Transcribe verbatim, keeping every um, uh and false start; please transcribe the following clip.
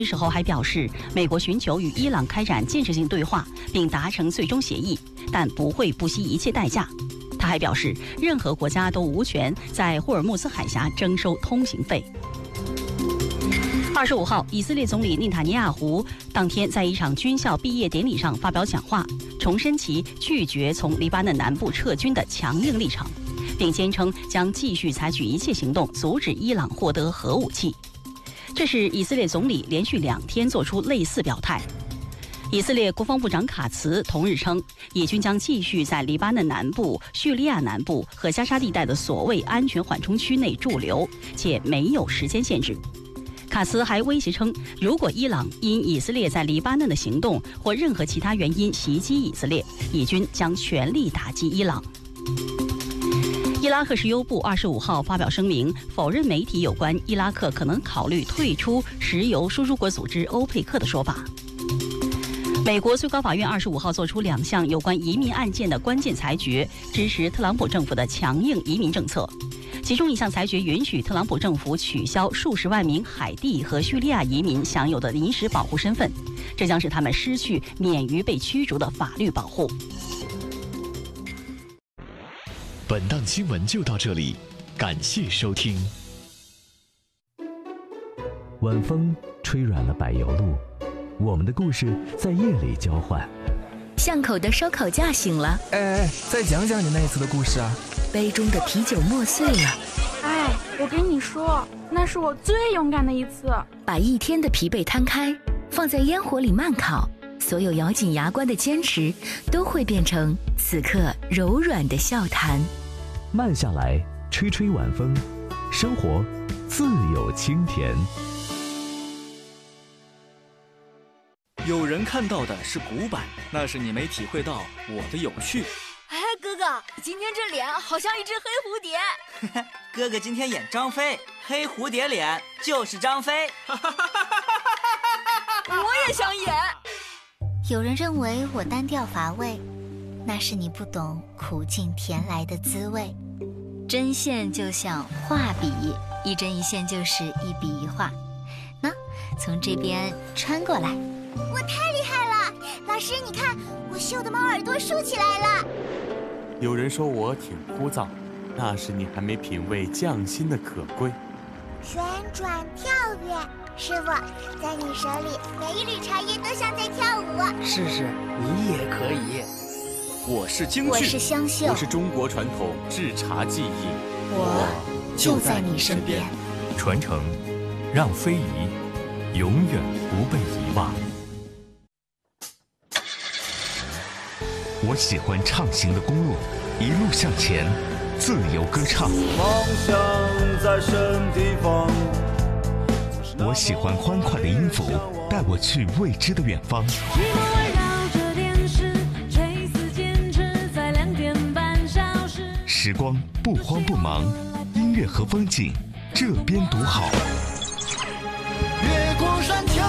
时候还表示，美国寻求与伊朗开展建设性对话，并达成最终协议，但不会不惜一切代价。他还表示，任何国家都无权在霍尔木兹海峡征收通行费。二十五号，以色列总理内塔尼亚胡当天在一场军校毕业典礼上发表讲话，重申其拒绝从黎巴嫩南部撤军的强硬立场，并坚称将继续采取一切行动阻止伊朗获得核武器。这是以色列总理连续两天做出类似表态。以色列国防部长卡茨同日称，以军将继续在黎巴嫩南部、叙利亚南部和加沙地带的所谓安全缓冲区内驻留，且没有时间限制。卡茨还威胁称，如果伊朗因以色列在黎巴嫩的行动或任何其他原因袭击以色列，以军将全力打击伊朗。伊拉克石油部二十五号发表声明，否认媒体有关伊拉克可能考虑退出石油输出国组织欧佩克的说法。美国最高法院二十五号作出两项有关移民案件的关键裁决，支持特朗普政府的强硬移民政策。其中一项裁决允许特朗普政府取消数十万名海地和叙利亚移民享有的临时保护身份，这将使他们失去免于被驱逐的法律保护。 本档新闻就到这里，感谢收听。 晚风吹软了柏油路，我们的故事在夜里交换。 巷口的烧烤架醒了， 哎哎，再讲讲你那一次的故事啊。 杯中的啤酒磨碎了， 哎，我跟你说，那是我最勇敢的一次。 把一天的疲惫摊开，放在烟火里慢烤，所有咬紧牙关的坚持都会变成此刻柔软的笑谈。 慢下来，吹吹晚风，生活自有清甜。 有人看到的是古板，那是你没体会到我的有趣。 哎，哥哥，今天这脸好像一只黑蝴蝶。 哥哥今天演张飞，黑蝴蝶脸就是张飞。 我也想演。 有人认为我单调乏味，那是你不懂苦尽甜来的滋味。针线就像画笔，一针一线就是一笔一画。那从这边穿过来。 我太厉害了，老师你看，我绣的猫耳朵竖起来了。 有人说我挺枯燥，那是你还没品味匠心的可贵。 旋转跳跃，师傅，在你手里每一缕茶叶都像在跳舞。 试试，你也可以。 我是京剧， 我是湘绣， 我是中国传统制茶技艺， 我就在你身边。 传承，让非遗永远不被遗忘。我喜欢畅行的公路，一路向前，自由歌唱。 梦想在什地方？ 我喜欢欢快的音符，带我去未知的远方。时光不慌不忙，音乐和风景这边独好。 越过山丘。